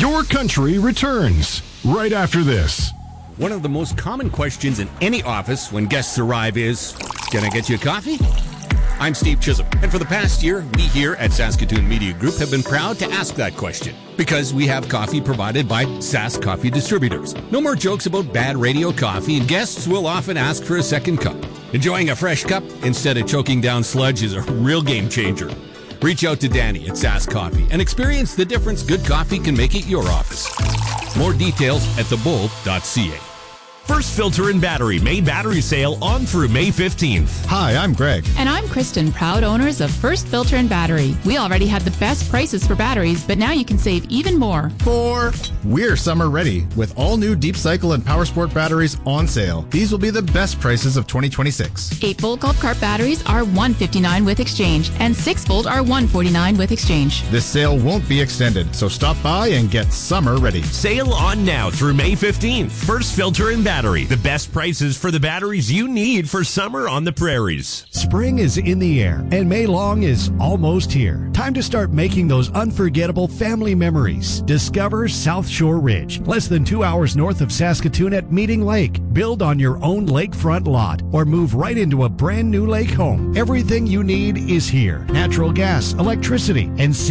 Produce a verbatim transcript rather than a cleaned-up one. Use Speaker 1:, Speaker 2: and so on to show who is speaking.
Speaker 1: Your Country returns right after this.
Speaker 2: One of the most common questions in any office when guests arrive is, can I get you a coffee? I'm Steve Chisholm, and for the past year, we here at Saskatoon Media Group have been proud to ask that question because we have coffee provided by Sask Coffee Distributors. No more jokes about bad radio coffee, and guests will often ask for a second cup. Enjoying a fresh cup instead of choking down sludge is a real game changer. Reach out to Danny at Sask Coffee and experience the difference good coffee can make at your office. More details at the bull dot c a.
Speaker 3: First Filter and Battery May Battery Sale on through May fifteenth.
Speaker 4: Hi, I'm Greg.
Speaker 5: And I'm Kristen, proud owners of First Filter and Battery. We already had the best prices for batteries, but now you can save even more.
Speaker 4: For we're summer ready with all new Deep Cycle and Power Sport batteries on sale. These will be the best prices of twenty twenty-six.
Speaker 5: eight volt Golf Cart batteries are one hundred fifty-nine dollars with exchange, and six volt are one hundred forty-nine dollars with exchange.
Speaker 4: This sale won't be extended, so stop by and get summer ready.
Speaker 3: Sale on now through May fifteenth. First Filter and Battery. The best prices for the batteries you need for summer on the prairies.
Speaker 6: Spring is in the air, and May Long is almost here. Time to start making those unforgettable family memories. Discover South Shore Ridge, less than two hours north of Saskatoon at Meeting Lake. Build on your own lakefront lot or move right into a brand new lake home. Everything you need is here. Natural gas, electricity, and